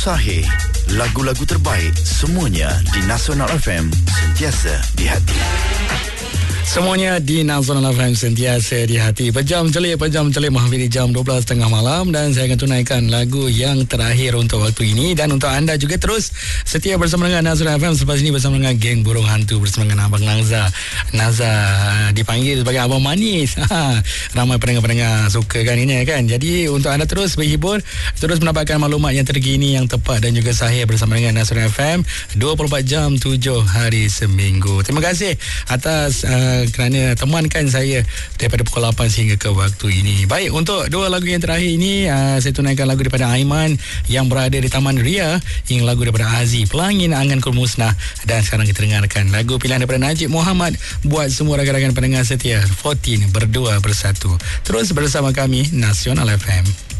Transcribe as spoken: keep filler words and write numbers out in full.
Sahih, lagu-lagu terbaik semuanya di Nasional F M, sentiasa di hati. Semuanya di Nasional F M, sentiasa di hati. Pejam celik, pejam celik menghafiri jam dua belas tiga puluh malam, dan saya akan tunaikan lagu yang terakhir untuk waktu ini. Dan untuk anda juga terus setia bersama dengan Nasional F M. Selepas ini bersama dengan geng Burung Hantu bersama dengan Abang Naza. Naza dipanggil sebagai Abang Manis. Ramai pendengar-pendengar suka kan ini kan. Jadi untuk anda terus berhibur, terus mendapatkan maklumat yang terkini, yang tepat dan juga sahih bersama dengan Nasional F M dua puluh empat jam tujuh hari seminggu. Terima kasih atas uh, kerana temankan saya daripada pukul lapan sehingga ke waktu ini. Baik, untuk dua lagu yang terakhir ini, uh, saya tunaikan lagu daripada Aiman yang berada di Taman Ria, hingga lagu daripada Aziz, Pelangin Angan Kul Musnah, dan sekarang kita dengarkan lagu pilihan daripada Najib Muhammad buat semua rakan-rakan pendengar setia empat belas Berdua Bersatu. Terus bersama kami Nasional F M.